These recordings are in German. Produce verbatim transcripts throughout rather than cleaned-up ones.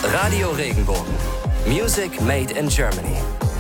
Radio Regenbogen. Music made in Germany.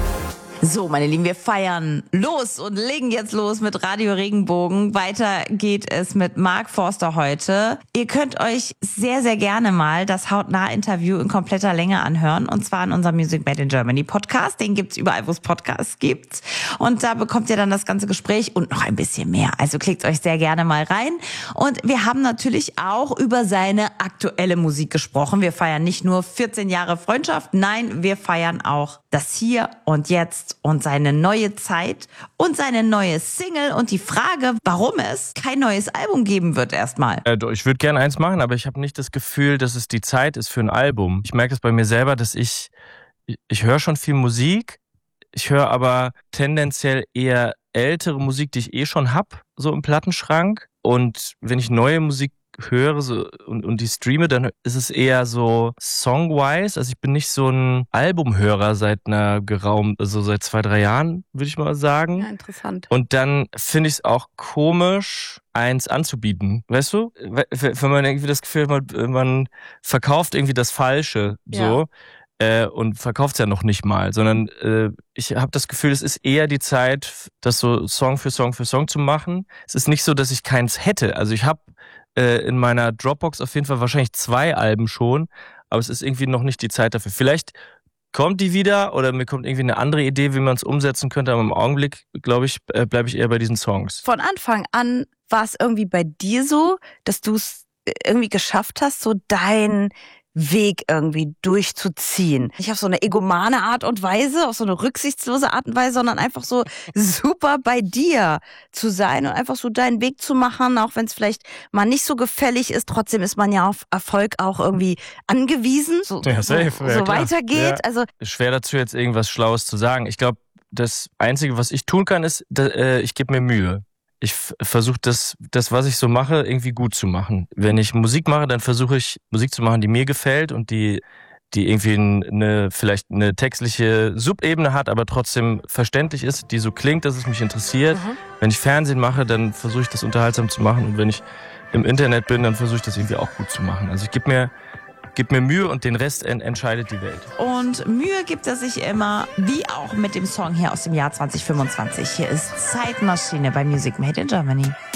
So, meine Lieben, wir feiern los und legen jetzt los mit Radio Regenbogen. Weiter geht es mit Mark Forster heute. Ihr könnt euch sehr, sehr gerne mal das Hautnah-Interview in kompletter Länge anhören. Und zwar in unserem Music Made in Germany Podcast. Den gibt's überall, wo es Podcasts gibt. Und da bekommt ihr dann das ganze Gespräch und noch ein bisschen mehr. Also klickt euch sehr gerne mal rein. Und wir haben natürlich auch über seine aktuelle Musik gesprochen. Wir feiern nicht nur vierzehn Jahre Freundschaft. Nein, wir feiern auch das Hier und Jetzt und seine neue Zeit und seine neue Single und die Frage, warum es kein neues Album geben wird erstmal. Äh, ich würde gerne eins machen, aber ich habe nicht das Gefühl, dass es die Zeit ist für ein Album. Ich merke es bei mir selber, dass ich, ich, ich höre schon viel Musik, ich höre aber tendenziell eher ältere Musik, die ich eh schon hab, so im Plattenschrank. Und wenn ich neue Musik höre so, und, und die streame, dann ist es eher so songwise. Also ich bin nicht so ein Albumhörer seit einer geraumen, also seit zwei, drei Jahren, würde ich mal sagen. Ja, interessant. Und dann finde ich es auch komisch, eins anzubieten. Weißt du? Wenn man irgendwie das Gefühl hat, man, man verkauft irgendwie das Falsche, so. Ja. Äh, und verkauft es ja noch nicht mal, sondern äh, ich habe das Gefühl, es ist eher die Zeit, das so Song für Song für Song zu machen. Es ist nicht so, dass ich keins hätte. Also ich habe in meiner Dropbox auf jeden Fall wahrscheinlich zwei Alben schon, aber es ist irgendwie noch nicht die Zeit dafür. Vielleicht kommt die wieder oder mir kommt irgendwie eine andere Idee, wie man es umsetzen könnte, aber im Augenblick, glaube ich, bleibe ich eher bei diesen Songs. Von Anfang an war es irgendwie bei dir so, dass du es irgendwie geschafft hast, so dein Weg irgendwie durchzuziehen. Nicht auf so eine egomane Art und Weise, auf so eine rücksichtslose Art und Weise, sondern einfach so super bei dir zu sein und einfach so deinen Weg zu machen, auch wenn es vielleicht mal nicht so gefällig ist. Trotzdem ist man ja auf Erfolg auch irgendwie angewiesen, so, ja, safe, so, ja, so klar. weitergeht. Ja. Also schwer dazu jetzt irgendwas Schlaues zu sagen. Ich glaube, das Einzige, was ich tun kann, ist, ich gebe mir Mühe. Ich versuche das, das, was ich so mache, irgendwie gut zu machen. Wenn ich Musik mache, dann versuche ich Musik zu machen, die mir gefällt und die, die irgendwie eine, vielleicht eine textliche Subebene hat, aber trotzdem verständlich ist, die so klingt, dass es mich interessiert. Mhm. Wenn ich Fernsehen mache, dann versuche ich das unterhaltsam zu machen und wenn ich im Internet bin, dann versuche ich das irgendwie auch gut zu machen. Also ich gebe mir Gib mir Mühe und den Rest en- entscheidet die Welt. Und Mühe gibt er sich immer, wie auch mit dem Song hier aus dem Jahr zwanzig fünfundzwanzig. Hier ist Zeitmaschine bei Music Made in Germany.